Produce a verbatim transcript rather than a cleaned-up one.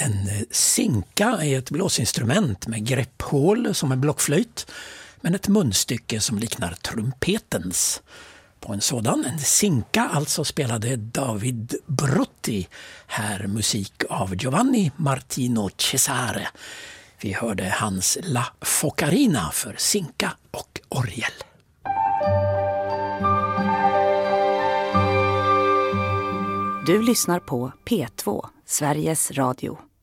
En sinka är ett blåsinstrument med grepphål som en blockflöjt, men ett munstycke som liknar trumpetens. På en sådan, en sinka, alltså spelade David Brutti här musik av Giovanni Martino Cesare. Vi hörde hans La Focarina för sinka och orgel. Du lyssnar på P två, Sveriges Radio.